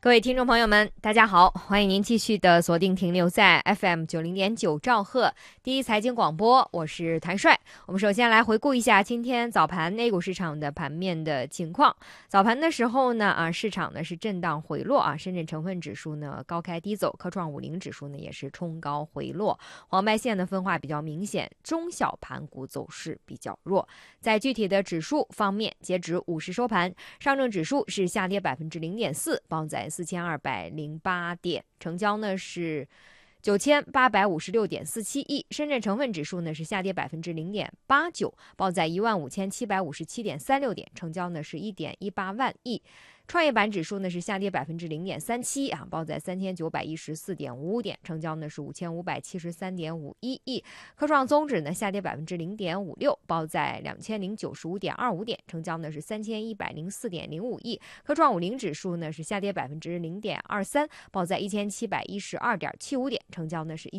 各位听众朋友们，大家好，欢迎您继续的锁定停留在 FM90.9兆赫第一财经广播，我是谭帅。我们首先来回顾一下今天早盘 A 股市场的盘面的情况。早盘的时候呢，市场呢是震荡回落啊，深圳成分指数呢高开低走，科创50指数呢也是冲高回落，黄白线的分化比较明显，中小盘股走势比较弱。在具体的指数方面，截止午时收盘，上证指数是下跌0.4%，报在4208点，成交呢是9856.47亿。深圳成分指数呢是下跌0.89%，报在15757.36点，成交呢是1.18万亿。创业板指数呢是下跌0.37%啊，报在3914.55点，成交呢是5573.51亿。科创综指呢下跌0.56%，报在2095.25点，成交呢是3104.05亿。科创50指数呢是下跌0.23%，报在1712.75点，成交呢是